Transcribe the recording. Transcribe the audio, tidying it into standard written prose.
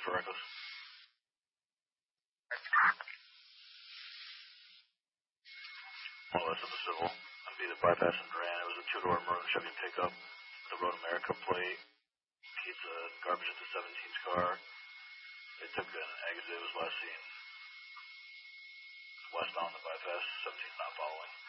for reckless. More or less of a civil. I'd be the bypass and ran. It was a two-door maroon Chevy pickup. The Road America plate. Pizza garbage at the 17's car. They took an exit. It was last seen westbound the bypass. 17's not following.